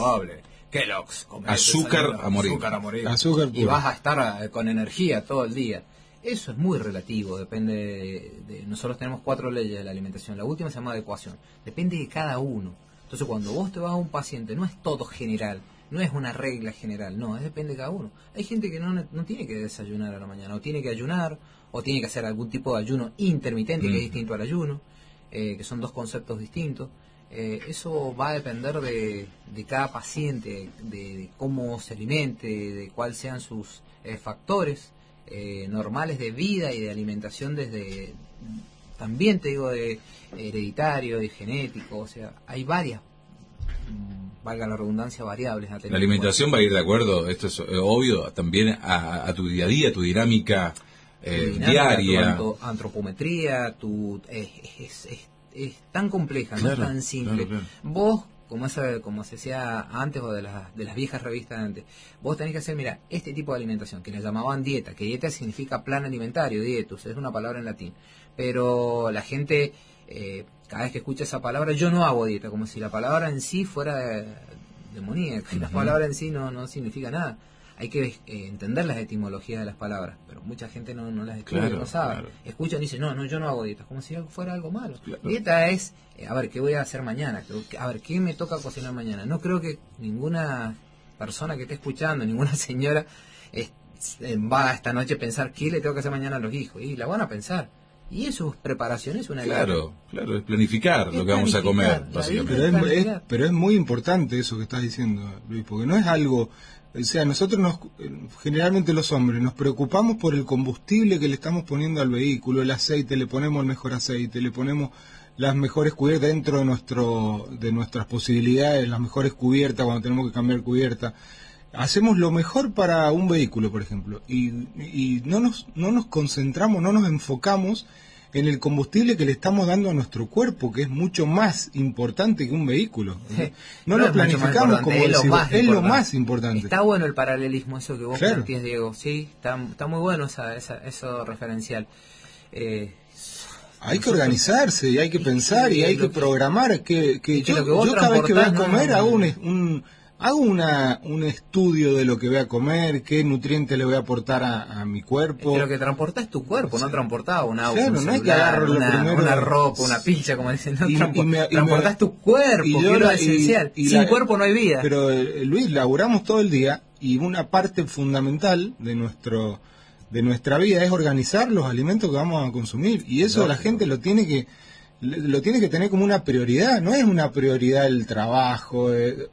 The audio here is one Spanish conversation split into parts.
probable. Kellogg's, azúcar a morir. Azúcar y vas a estar con energía todo el día. Eso es muy relativo, depende de nosotros tenemos 4 leyes de la alimentación. La última se llama adecuación. Depende de cada uno. Entonces cuando vos te vas a un paciente, no es todo general, no es una regla general, no, depende de cada uno. Hay gente que no tiene que desayunar a la mañana, o tiene que ayunar, o tiene que hacer algún tipo de ayuno intermitente que es distinto al ayuno, que son 2 conceptos distintos. Eso va a depender de cada paciente, de cómo se alimente, de cuáles sean sus factores normales de vida y de alimentación, desde también te digo de hereditario, de genético, o sea, hay varias, valga la redundancia, variables a tener. La alimentación va a ir de acuerdo, esto es obvio, también a tu día a día, tu dinámica, diaria. Tu antropometría, es tan compleja, no es tan simple. Claro. Vos, como se hacía antes, o de las viejas revistas de antes, vos tenés que hacer, mira, este tipo de alimentación, que le llamaban dieta, que dieta significa plan alimentario, dietus, es una palabra en latín. Pero la gente, cada vez que escucha esa palabra, yo no hago dieta, como si la palabra en sí fuera demoníaca. La palabra en sí no significa nada. Hay que entender las etimologías de las palabras, pero mucha gente no las estudia, no sabe. Claro. Escuchan y dicen, no, yo no hago dieta, como si fuera algo malo. Claro. Dieta es, a ver, ¿qué voy a hacer mañana? A ver, ¿qué me toca cocinar mañana? No creo que ninguna persona que esté escuchando, ninguna señora va esta noche a pensar qué le tengo que hacer mañana a los hijos, y la van a pensar. Y eso es preparación, es una Claro, es planificar lo que vamos a comer, básicamente. Pero es muy importante eso que estás diciendo, Luis, porque no es algo... O sea, nosotros generalmente los hombres nos preocupamos por el combustible que le estamos poniendo al vehículo, el aceite, le ponemos el mejor aceite, le ponemos las mejores cubiertas dentro de nuestras posibilidades, las mejores cubiertas cuando tenemos que cambiar cubierta. Hacemos lo mejor para un vehículo, por ejemplo, y no nos concentramos, no nos enfocamos en el combustible que le estamos dando a nuestro cuerpo, que es mucho más importante que un vehículo. No lo planificamos como es lo más importante. Está bueno el paralelismo, eso que vos planteás, Diego. Sí, está muy bueno eso referencial. Hay que organizarse, y hay que pensar, y hay que programar. Yo cada vez que voy a comer hago un estudio de lo que voy a comer, qué nutrientes le voy a aportar a mi cuerpo. Pero que transportás tu cuerpo, no transportás un auto, claro, un no hay que celular, agarrar una ropa, una pizza, como dicen. Transportás tu cuerpo, que es lo esencial. Sin cuerpo no hay vida. Pero, Luis, laburamos todo el día, y una parte fundamental de nuestra vida es organizar los alimentos que vamos a consumir. Y eso la gente lo tiene que tener como una prioridad. No es una prioridad el trabajo.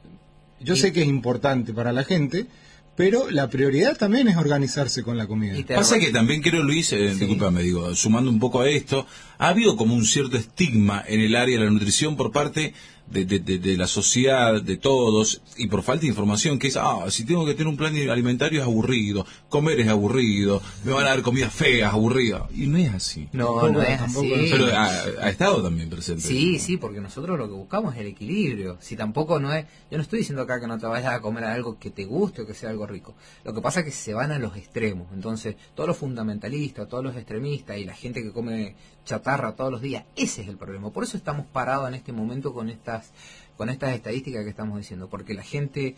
Yo sé que es importante para la gente, pero la prioridad también es organizarse con la comida. Pasa que también creo, Luis, discúlpame, sumando un poco a esto, ha habido como un cierto estigma en el área de la nutrición por parte de la sociedad, de todos, y por falta de información, que es, si tengo que tener un plan alimentario es aburrido, comer es aburrido, me van a dar comidas feas, aburridas, y no es así. No es así. Pero ha estado también presente. Sí, porque nosotros lo que buscamos es el equilibrio. Si tampoco yo no estoy diciendo acá que no te vayas a comer algo que te guste o que sea algo rico. Lo que pasa es que se van a los extremos. Entonces, todos los fundamentalistas, todos los extremistas y la gente que come chatarra todos los días, ese es el problema. Por eso estamos parados en este momento con estas estadísticas que estamos diciendo, porque la gente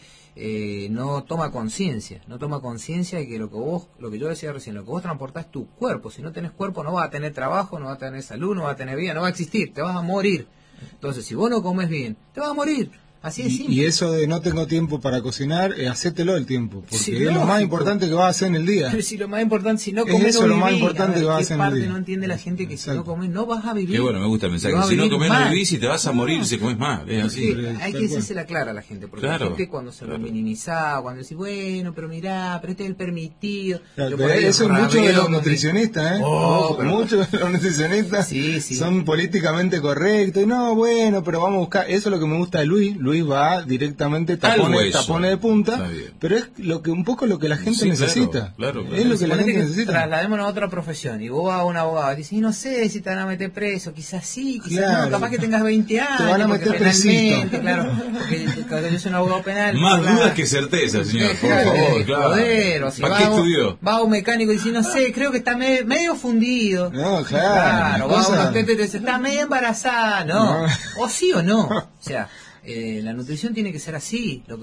no toma conciencia de que lo que yo decía recién, lo que vos transportás es tu cuerpo. Si no tenés cuerpo, no vas a tener trabajo, no vas a tener salud, no vas a tener vida, no va a existir, te vas a morir. Entonces, si vos no comes bien, te vas a morir. Así es simple. Y eso de no tengo tiempo para cocinar, hacételo el tiempo, porque sí, es lo más importante que vas a hacer en el día. Pero si lo más importante, si no comes, no lo más importante que vas a hacer en el día. No entiende la gente que si no comes no vas a vivir. Qué bueno, me gusta el mensaje. Si no comes no vivís y te vas a morir si comes más. Es así. Hay que hacerse la clara a la gente, porque la gente cuando se lo minimizaba, cuando decís, bueno, pero mirá, pero este es el permitido. Eso es mucho de los nutricionistas, muchos de los nutricionistas son políticamente correctos. Y no, bueno, pero vamos a buscar. Eso es lo que me gusta de Luis. Luis va directamente tapones de punta, pero es un poco lo que la gente necesita. Claro. Es lo que la gente necesita. Trasladémonos a otra profesión, y vos vas a un abogado y dices, no sé si te van a meter preso, quizás sí, quizás no, capaz que tengas 20 años. Te van a meter presito. Claro, porque yo soy un abogado penal. Más dudas que certeza, señor, por favor, claro. Poder, o si ¿Para qué estudió? Va a un mecánico y dice, no sé, creo que está medio fundido. No, claro. Va a un obstetra y te dice, está medio embarazada. No, o sí o no. O sea, la nutrición tiene que ser así.